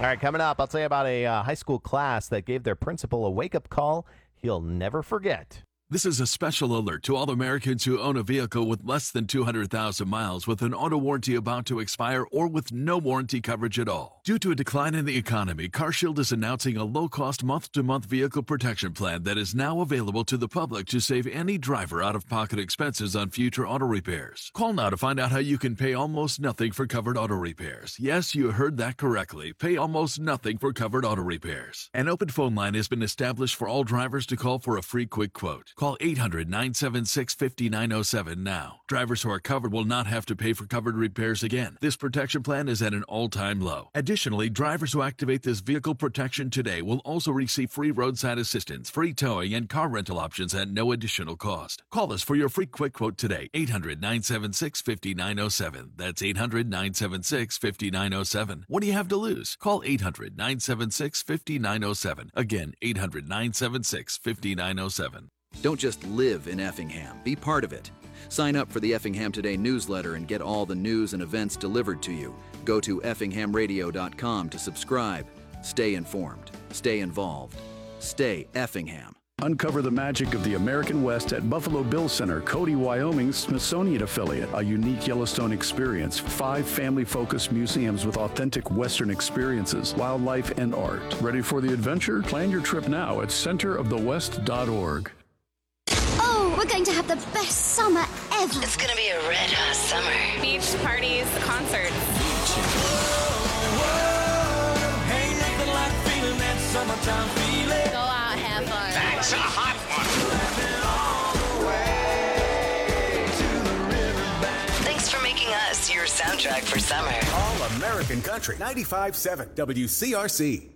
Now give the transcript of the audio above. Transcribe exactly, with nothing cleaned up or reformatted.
All right, coming up, I'll tell you about a uh, high school class that gave their principal a wake-up call he'll never forget. This is a special alert to all Americans who own a vehicle with less than two hundred thousand miles with an auto warranty about to expire or with no warranty coverage at all. Due to a decline in the economy, CarShield is announcing a low-cost month-to-month vehicle protection plan that is now available to the public to save any driver out-of-pocket expenses on future auto repairs. Call now to find out how you can pay almost nothing for covered auto repairs. Yes, you heard that correctly. Pay almost nothing for covered auto repairs. An open phone line has been established for all drivers to call for a free quick quote. Call eight hundred, nine seven six, five nine zero seven now. Drivers who are covered will not have to pay for covered repairs again. This protection plan is at an all-time low. Additionally, drivers who activate this vehicle protection today will also receive free roadside assistance, free towing, and car rental options at no additional cost. Call us for your free quick quote today. eight hundred, nine seven six, five nine zero seven. That's eight hundred, nine seven six, five nine zero seven. What do you have to lose? Call eight hundred, nine seven six, five nine zero seven. Again, eight hundred, nine seven six, five nine zero seven. Don't just live in Effingham, be part of it. Sign up for the Effingham Today newsletter and get all the news and events delivered to you. Go to effingham radio dot com to subscribe. Stay informed, stay involved, stay Effingham. Uncover the magic of the American West at Buffalo Bill Center, Cody, Wyoming's Smithsonian affiliate. A unique Yellowstone experience. Five family-focused museums with authentic Western experiences, wildlife, and art. Ready for the adventure? Plan your trip now at center of the west dot org. Oh, we're going to have the best summer ever. It's going to be a red hot summer. Beach parties, concerts. Ain't nothing like feeling that summertime feeling. Go out, have fun. That's a hot one. Thanks for making us your soundtrack for summer. All American Country ninety-five point seven W C R C.